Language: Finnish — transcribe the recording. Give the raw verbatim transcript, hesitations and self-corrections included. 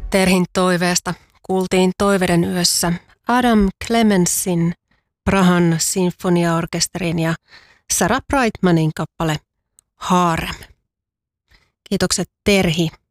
Terhin toiveesta kuultiin Toiveiden yössä Adam Clemensin Prahan sinfoniaorkesterin ja Sarah Brightmanin kappale Harem. Kiitokset Terhi.